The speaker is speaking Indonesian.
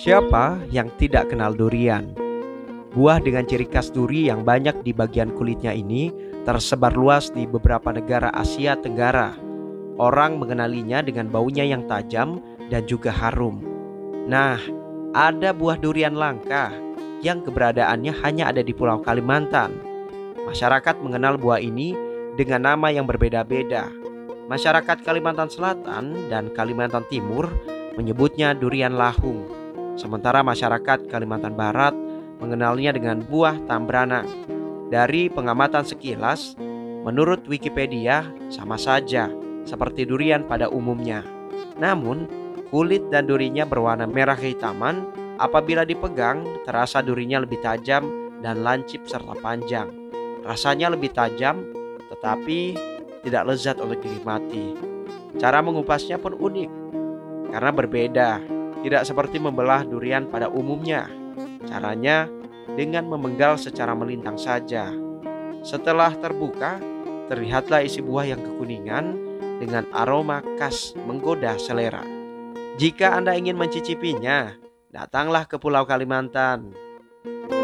Siapa yang tidak kenal durian? Buah dengan ciri khas duri yang banyak di bagian kulitnya ini tersebar luas di beberapa negara Asia Tenggara. Orang mengenalinya dengan baunya yang tajam dan juga harum. Nah, ada buah durian langka yang keberadaannya hanya ada di Pulau Kalimantan. Masyarakat mengenal buah ini dengan nama yang berbeda-beda. Masyarakat Kalimantan Selatan dan Kalimantan Timur menyebutnya durian lahung. Sementara masyarakat Kalimantan Barat mengenalnya dengan buah tambranang. Dari pengamatan sekilas, menurut Wikipedia sama saja seperti durian pada umumnya. Namun, kulit dan durinya berwarna merah kehitaman. Apabila dipegang, terasa durinya lebih tajam dan lancip serta panjang. Rasanya lebih tajam, tetapi tidak lezat untuk dinikmati. Cara mengupasnya pun unik karena berbeda, tidak seperti membelah durian pada umumnya. Caranya dengan memenggal secara melintang saja. Setelah terbuka, terlihatlah isi buah yang kekuningan dengan aroma khas menggoda selera. Jika Anda ingin mencicipinya, datanglah ke Pulau Kalimantan.